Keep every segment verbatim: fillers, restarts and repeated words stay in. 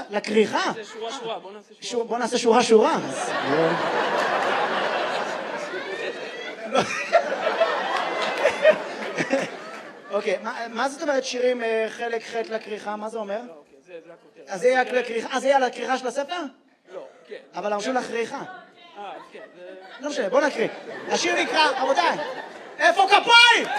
לכריכה. זה שורה שורה, בוא נעשה שורה. בוא נעשה שורה שורה. אוקיי, מה זאת אומרת שירים חלק ח' לכריכה? מה זה אומר? אז זה יהיה לכריכה, אז זה יהיה לכריכה של הספר? לא, כן. אבל המשול לכריכה. אה, כן. לא משנה, בוא נקריא. השיר נקרא, רבותיי, איפה כפיים?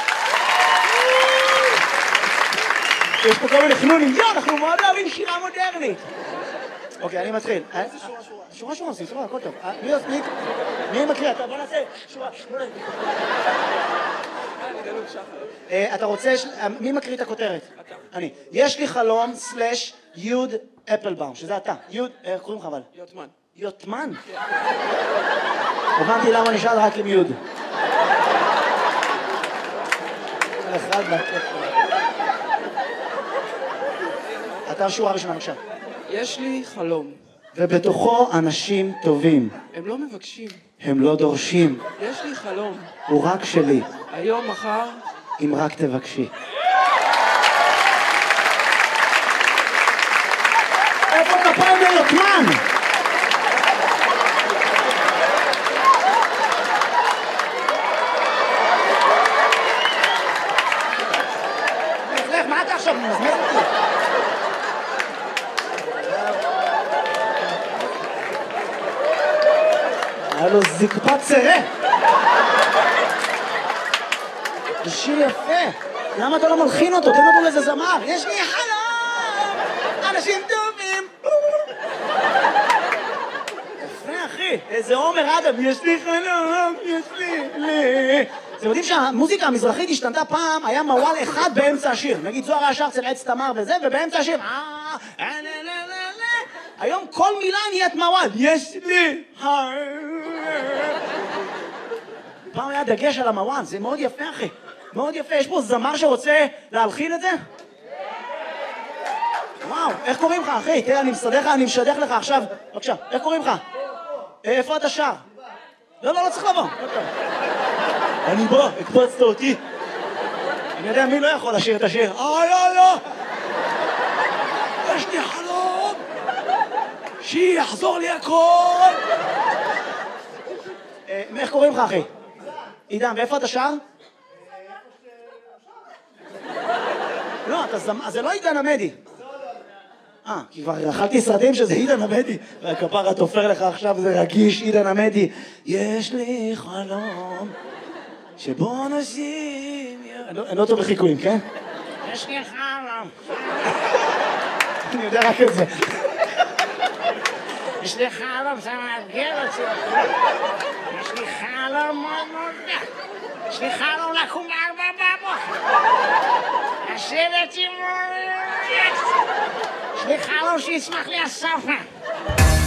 יש פה כל מיני חנונים, יו, אנחנו מאוד אוהבים שירה מודרנית. אוקיי, אני מתחיל. איזה שורה שורה? שורה שורה, עושים, שורה, הכל טוב. מי מקריא? בוא נעשה שורה. אתה רוצה, מי מקריא את הכותרת? אתה. אני. יש לי חלום סלש יוד אפלבאום, שזה אתה. יוד, איך קוראים לך אבל? יוטמן. יוטמן? הבנתי למה נשאל רק עם יוד. אתה השורה הראשונה, בבקשה. יש לי חלום. ובתוכו אנשים טובים. הם לא מבקשים. הם לא דורשים. יש לי חלום. הוא רק שלי. היום, מחר. אם רק תבקשי. איפה כפיים ליוטמן? לך, מה אתה עכשיו מזמז אותי? היה לו זקפת צרה. זה שיר יפה. למה אתה לא מלחין אותו? תן אותו לאיזה זמר. יש לי חלום, אנשים טובים. יפה, אחי. איזה עומר אדם. יש לי חלום, יש לי... לי. אתם יודעים שהמוזיקה המזרחית השתנתה פעם, היה מוואל אחד באמצע השיר. נגיד זוהר היה שר אצל עץ תמר וזה, ובאמצע השיר... היום כל מילה נהיית מוואל. יש לי חלום. פעם היה דגש על המוואל, זה מאוד יפה, אחי. מאוד יפה. יש פה זמר שרוצה להלחין את זה? וואו, איך קוראים לך, אחי? תראה, אני מסדר לך, אני משדך לך עכשיו. בבקשה, איך קוראים לך? איפה אתה שר? לא, לא, לא צריך לבוא. אני בא, הקפצת אותי. אני יודע מי לא יכול לשיר את השיר. אה, לא, לא. יש לי חלום. שיחזור לי הכל. איך קוראים לך, אחי? עידן, ואיפה אתה שר? לא, זה לא עידן עמדי. אה, כי כבר אכלתי סרטים שזה עידן עמדי. והכפרה תופר לך עכשיו, זה רגיש, עידן עמדי. יש לי חלום שבו נשים... אני לא טוב בחיקויים, כן? יש לי חלום. אני יודע רק את זה. יש לי חלום, זה מאתגר אותי. יש לי חלום מאוד מאוד גדול. יש לי חלום לקום בארבע בבוקר. לשבת עם... יש לי חלום שיצמח לי הסופה.